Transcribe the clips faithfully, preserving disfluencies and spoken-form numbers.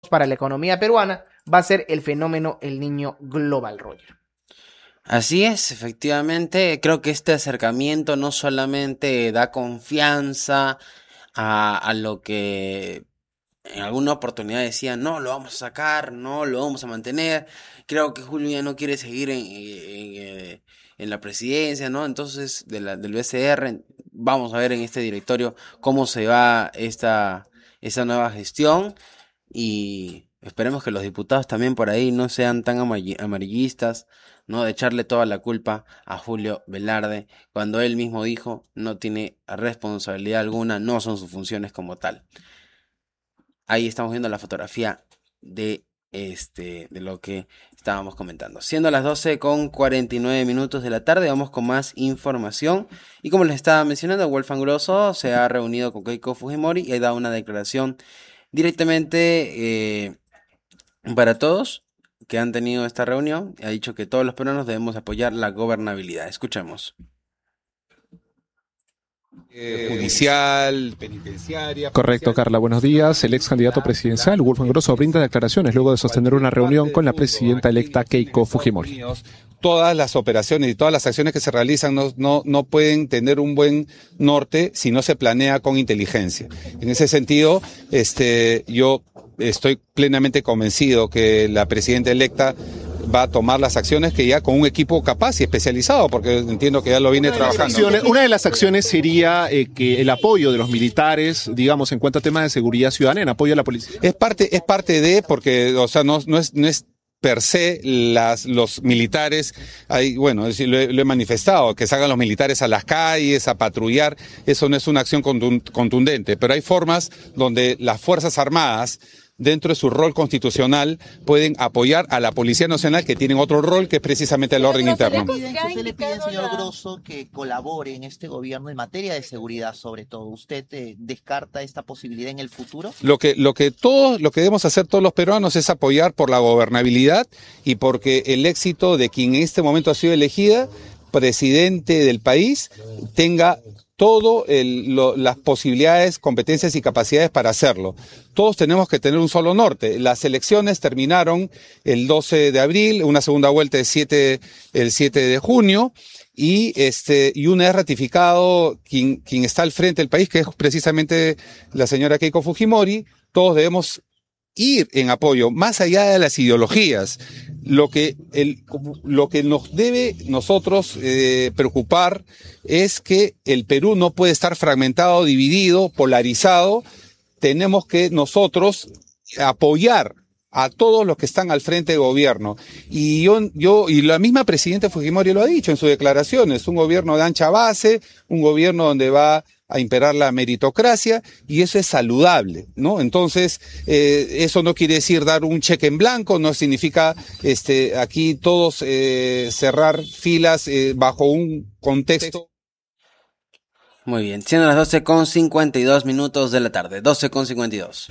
para la economía peruana va a ser el fenómeno El Niño global, Roger. Así es, efectivamente, creo que este acercamiento no solamente da confianza a, a lo que en alguna oportunidad decían, no, lo vamos a sacar, no, lo vamos a mantener, creo que Julio ya no quiere seguir en, en, en- en la presidencia, ¿no? Entonces, de la, del B C R, vamos a ver en este directorio cómo se va esta, esta nueva gestión y esperemos que los diputados también por ahí no sean tan amarilli- amarillistas, ¿no? De echarle toda la culpa a Julio Velarde, cuando él mismo dijo no tiene responsabilidad alguna, no son sus funciones como tal. Ahí estamos viendo la fotografía de este de lo que estábamos comentando. Siendo las doce con cuarenta y nueve minutos de la tarde, vamos con más información. Y como les estaba mencionando, Wolfgang Grosso se ha reunido con Keiko Fujimori y ha dado una declaración directamente eh, para todos que han tenido esta reunión. Ha dicho que todos los peruanos debemos apoyar la gobernabilidad. Escuchemos. Eh, judicial, penitenciaria. Correcto, Carla. Buenos días. El ex candidato presidencial, Wolfgang Grosso, brinda declaraciones luego de sostener una reunión con la presidenta electa Keiko Fujimori. Todas las operaciones y todas las acciones que se realizan no, no, no pueden tener un buen norte si no se planea con inteligencia. En ese sentido, este, yo estoy plenamente convencido que la presidenta electa va a tomar las acciones que ya con un equipo capaz y especializado, porque entiendo que ya lo viene Una de las trabajando. acciones, una de las acciones sería eh, que el apoyo de los militares, digamos, en cuanto a temas de seguridad ciudadana, en apoyo a la policía. Es parte, es parte de, porque, o sea, no, no es, no es per se las, los militares, hay, bueno, es decir, lo, he, lo he manifestado, que salgan los militares a las calles, a patrullar, eso no es una acción contundente, pero hay formas donde las Fuerzas Armadas, dentro de su rol constitucional, pueden apoyar a la Policía Nacional, que tienen otro rol, que es precisamente el orden interno. ¿Usted le pide al señor Grosso que colabore en este gobierno en materia de seguridad, sobre todo? ¿Usted eh, descarta esta posibilidad en el futuro? Lo que, lo que todos, lo que debemos hacer todos los peruanos es apoyar por la gobernabilidad y porque el éxito de quien en este momento ha sido elegida presidente del país tenga todo el, lo, las posibilidades, competencias y capacidades para hacerlo. Todos tenemos que tener un solo norte. Las elecciones terminaron el doce de abril, una segunda vuelta el siete, el siete de junio, y este, y una vez ratificado quien, quien está al frente del país, que es precisamente la señora Keiko Fujimori, todos debemos ir en apoyo, más allá de las ideologías. Lo que, el, lo que nos debe nosotros eh, preocupar es que el Perú no puede estar fragmentado, dividido, polarizado. Tenemos que nosotros apoyar a todos los que están al frente del gobierno. Y yo, yo, y la misma presidenta Fujimori lo ha dicho en sus declaraciones, un gobierno de ancha base, un gobierno donde va a imperar la meritocracia, y eso es saludable, ¿no? Entonces, eh, eso no quiere decir dar un cheque en blanco, no significa este, aquí todos eh, cerrar filas eh, bajo un contexto. Muy bien, siendo las doce con cincuenta y dos minutos de la tarde, doce con cincuenta y dos.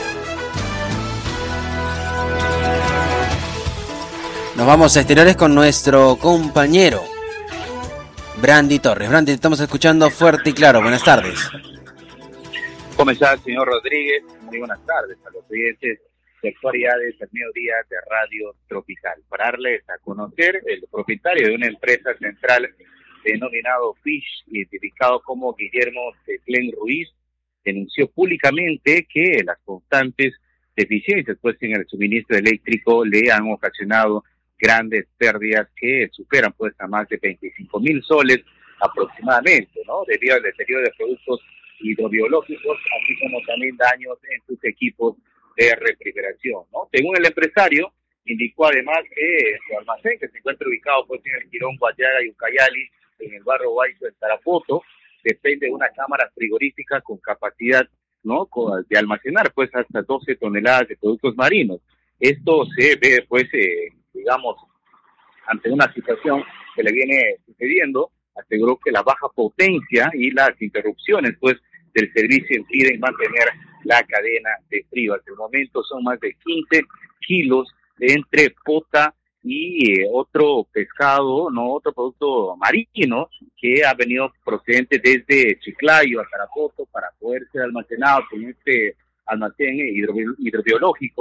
Nos vamos a exteriores con nuestro compañero Brandy Torres. Brandy, te estamos escuchando fuerte y claro. Buenas tardes. ¿Cómo está, señor Rodríguez? Muy buenas tardes a los oyentes de Actualidades del Mediodía de Radio Tropical. Para darles a conocer, el propietario de una empresa central denominado Fish, identificado como Guillermo Teclén Ruiz, denunció públicamente que las constantes deficiencias pues, en el suministro eléctrico le han ocasionado grandes pérdidas que superan pues a más de veinticinco mil soles aproximadamente, ¿no? Debido al deterioro de productos hidrobiológicos, así como también daños en sus equipos de refrigeración, ¿no? Según el empresario, indicó además que su almacén, que se encuentra ubicado pues en el Quirón, Guayaga y Ucayali, en el barrio Guayso, en Tarapoto, depende de una cámara frigorífica con capacidad, ¿no?, de almacenar pues hasta doce toneladas de productos marinos. Esto se ve pues eh, digamos, ante una situación que le viene sucediendo. Aseguró que la baja potencia y las interrupciones pues del servicio impiden mantener la cadena de frío. Hasta el momento son más de quince kilos entre pota y eh, otro pescado, no otro producto marino que ha venido procedente desde Chiclayo a Tarapoto para poder ser almacenado en este almacén hidrobi- hidrobiológico,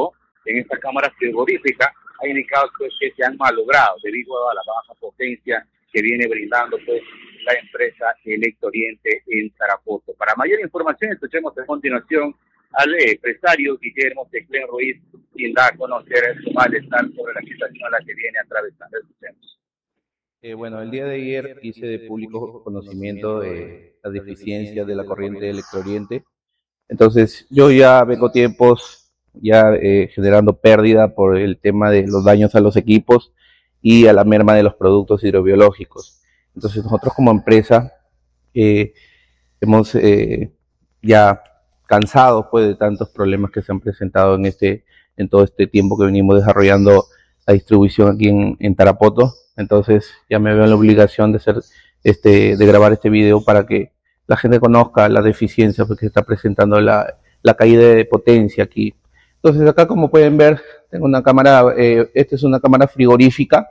en esta cámara frigorífica ha indicado pues, que se han malogrado debido a la baja potencia que viene brindando pues la empresa Electrooriente en Tarapoto. Para mayor información, escuchemos a continuación al empresario Guillermo Teclén Ruiz, quien da a conocer su malestar sobre la situación a la que viene atravesando. Escuchemos. Eh, bueno, el día de ayer hice de público conocimiento de las deficiencias de la corriente Electrooriente. Entonces, yo ya vengo tiempos ya eh, generando pérdida por el tema de los daños a los equipos y a la merma de los productos hidrobiológicos. Entonces, nosotros como empresa eh, hemos eh, ya cansado pues, de tantos problemas que se han presentado en, este, en todo este tiempo que venimos desarrollando la distribución aquí en, en Tarapoto. Entonces, ya me veo en la obligación de, hacer este, de grabar este video para que la gente conozca la deficiencia porque se está presentando la, la caída de potencia aquí. Entonces acá como pueden ver, tengo una cámara, eh, esta es una cámara frigorífica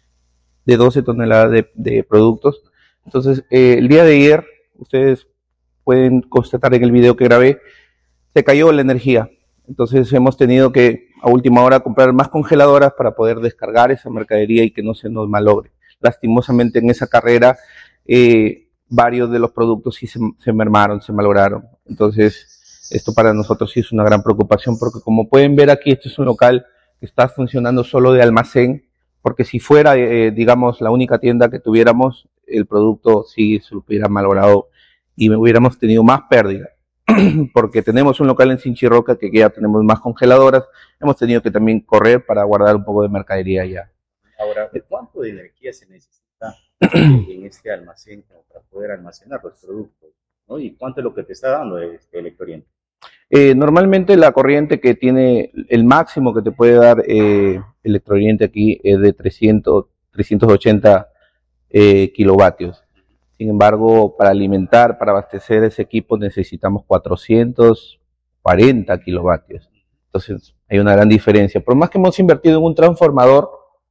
de doce toneladas de, de productos. Entonces eh, el día de ayer, ustedes pueden constatar en el video que grabé, se cayó la energía. Entonces hemos tenido que a última hora comprar más congeladoras para poder descargar esa mercadería y que no se nos malogre. Lastimosamente en esa carrera, eh, varios de los productos sí se, se mermaron, se malograron. Entonces, esto para nosotros sí es una gran preocupación porque como pueden ver aquí, este es un local que está funcionando solo de almacén, porque si fuera, eh, digamos, la única tienda que tuviéramos, el producto sí se hubiera malogrado y hubiéramos tenido más pérdida. Porque tenemos un local en Sinchirroca que ya tenemos más congeladoras, hemos tenido que también correr para guardar un poco de mercadería allá. Ahora, ¿cuánto de energía se necesita en este almacén para poder almacenar los productos, ¿no? ¿Y cuánto es lo que te está dando este Electrooriente? Eh, normalmente la corriente que tiene, el máximo que te puede dar eh, Electrooriente aquí es de trescientos, trescientos ochenta eh, kilovatios. Sin embargo, para alimentar, para abastecer ese equipo necesitamos cuatrocientos cuarenta kilovatios. Entonces hay una gran diferencia. Por más que hemos invertido en un transformador,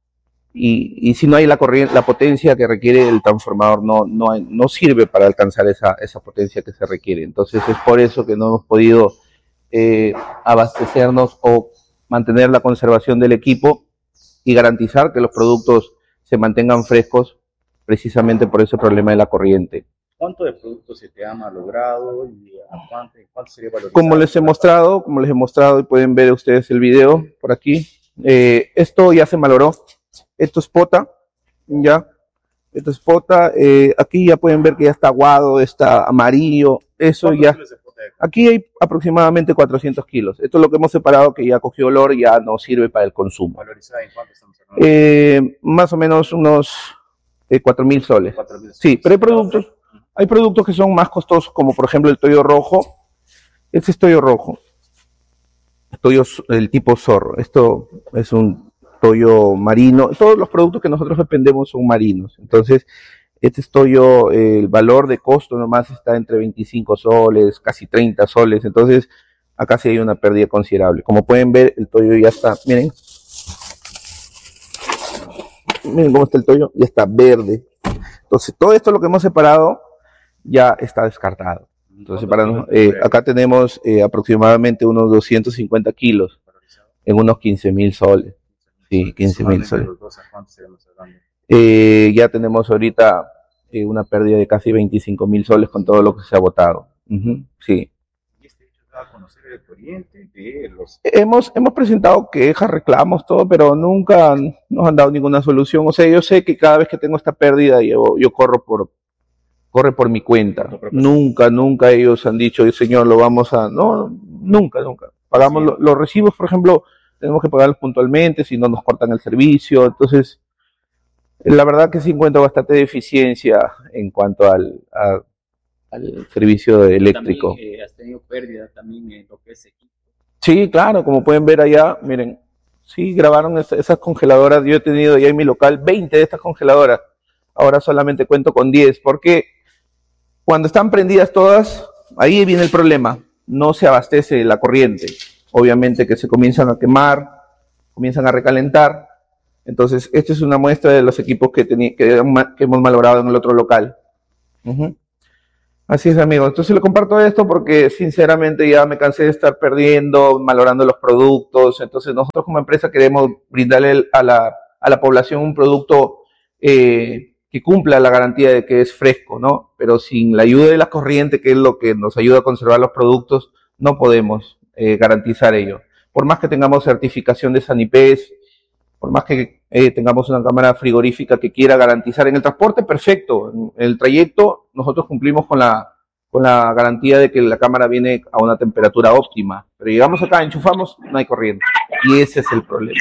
Y, y si no hay la corriente, la potencia que requiere el transformador no, no, hay, no sirve para alcanzar esa, esa potencia que se requiere. Entonces es por eso que no hemos podido eh, abastecernos o mantener la conservación del equipo y garantizar que los productos se mantengan frescos precisamente por ese problema de la corriente. ¿Cuánto de productos se te ha malogrado y a cuánto, cuánto sería valorizado? Como les he mostrado, como les he mostrado y pueden ver ustedes el video por aquí, eh, esto ya se malogró. Esto es pota, ya, esto es pota, eh, aquí ya pueden ver que ya está aguado, está amarillo, eso ya, aquí hay aproximadamente cuatrocientos kilos, esto es lo que hemos separado que ya cogió olor y ya no sirve para el consumo. ¿Valorizada en cuánto estamos hablando? Eh, más o menos unos eh, cuatro mil soles, sí, pero hay productos, hay productos que son más costosos como por ejemplo el toyo rojo, este es toyo rojo, toyo el tipo zorro, esto es un toyo marino, todos los productos que nosotros dependemos son marinos, entonces este es toyo, eh, el valor de costo nomás está entre veinticinco soles, casi treinta soles, entonces acá sí hay una pérdida considerable. Como pueden ver, el toyo ya está, miren, miren cómo está el toyo, ya está verde, entonces todo esto lo que hemos separado ya está descartado. Entonces para nos, eh, acá tenemos eh, aproximadamente unos doscientos cincuenta kilos en unos quince mil soles. Sí, quince mil soles. Eh, ya tenemos ahorita eh, una pérdida de casi veinticinco mil soles con todo lo que se ha votado. Uh-huh, sí. ¿Y este hecho da a conocer el Electrooriente de los... Hemos, hemos presentado quejas, reclamos, todo, pero nunca nos han dado ninguna solución. O sea, yo sé que cada vez que tengo esta pérdida, yo, yo corro por, corre por mi cuenta. Nunca, nunca ellos han dicho, señor, lo vamos a... No, nunca, nunca. Pagamos sí. lo, los recibos, por ejemplo... Tenemos que pagarlos puntualmente, si no nos cortan el servicio. Entonces, la verdad que sí encuentro bastante deficiencia en cuanto al, a, al servicio eléctrico. También, eh, ¿has tenido pérdida también en lo que es equipo? Sí, claro, como pueden ver allá, miren, sí grabaron es, esas congeladoras. Yo he tenido ya en mi local veinte de estas congeladoras. Ahora solamente cuento con diez, porque cuando están prendidas todas, ahí viene el problema. No se abastece la corriente. Obviamente que se comienzan a quemar, comienzan a recalentar. Entonces, esta es una muestra de los equipos que, tení, que, que hemos malogrado en el otro local. Uh-huh. Así es, amigo. Entonces le comparto esto porque sinceramente ya me cansé de estar perdiendo, malogrando los productos. Entonces nosotros como empresa queremos brindarle a la, a la población un producto eh, que cumpla la garantía de que es fresco, ¿no? Pero sin la ayuda de la corriente, que es lo que nos ayuda a conservar los productos, no podemos eh, garantizar ello. Por más que tengamos certificación de Sanipes, por más que eh, tengamos una cámara frigorífica que quiera garantizar en el transporte, perfecto. En el trayecto nosotros cumplimos con la, con la garantía de que la cámara viene a una temperatura óptima. Pero llegamos acá, enchufamos, no hay corriente. Y ese es el problema.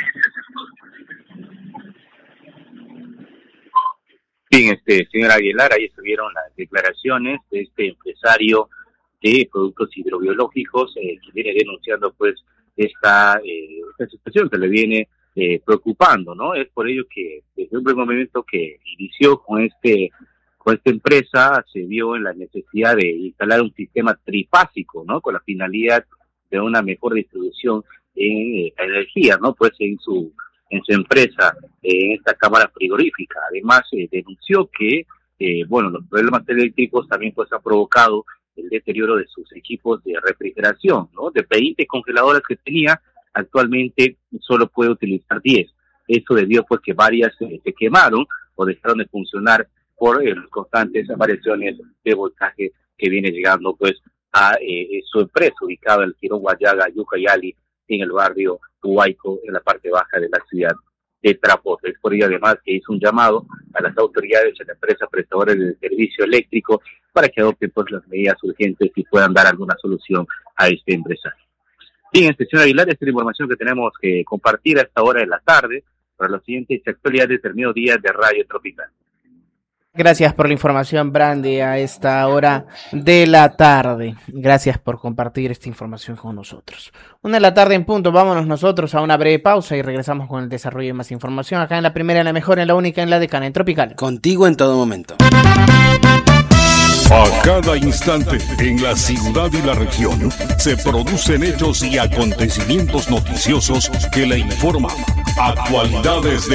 Bien, este, señor Aguilar, ahí estuvieron las declaraciones de este empresario de productos hidrobiológicos eh, que viene denunciando pues esta, eh, esta situación que le viene Eh, preocupando, ¿no? Es por ello que desde un primer momento que inició con este con esta empresa se vio en la necesidad de instalar un sistema trifásico, ¿no? Con la finalidad de una mejor distribución en eh, energía, ¿no? Pues en su en su empresa, eh, en esta cámara frigorífica. Además, eh, denunció que, eh, bueno, los problemas eléctricos también pues ha provocado el deterioro de sus equipos de refrigeración, ¿no? De veinte congeladoras que tenía, actualmente solo puede utilizar diez. Eso debido pues que varias eh, se quemaron o dejaron de funcionar por eh, las constantes variaciones de voltaje que viene llegando pues a eh, su empresa ubicada en el Girón Guayaga, Yucayali, en el barrio Huayco, en la parte baja de la ciudad de Trapote. Es por ello además que hizo un llamado a las autoridades y a la empresa prestadora del servicio eléctrico para que adopten pues las medidas urgentes y puedan dar alguna solución a este empresario. Bien, este señor Aguilar, esta es la información que tenemos que compartir a esta hora de la tarde para los siguientes actualidades del mediodía de Radio Tropical. Gracias por la información, Brandy, a esta hora de la tarde. Gracias por compartir esta información con nosotros. Una de la tarde en punto, vámonos nosotros a una breve pausa y regresamos con el desarrollo de más información acá en la primera, en la mejor, en la única, en la decana, en Tropical. Contigo en todo momento. A cada instante, en la ciudad y la región, se producen hechos y acontecimientos noticiosos que le informan. Actualidades de